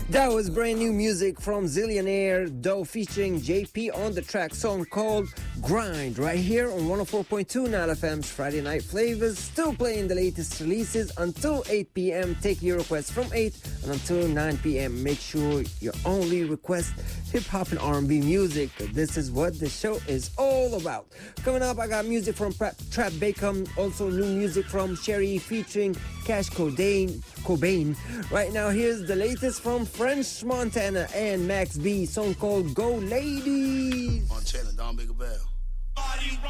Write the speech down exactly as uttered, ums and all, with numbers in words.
That was brand new music from Zillionaire Doe featuring J P on the track, song called Grind, right here on one oh four point two Nile F M's Friday Night Flavors. Still playing the latest releases until eight p.m. Take your requests from eight and until nine p.m. Make sure you only request hip-hop and R and B music. This is what the show is all about. Coming up, I got music from Trap Bacon, also new music from Sherry featuring Cash Cobain. Cobain. Right now, here's the latest from French Montana and Max B, song called Go Ladies. On channel, don't make a bell.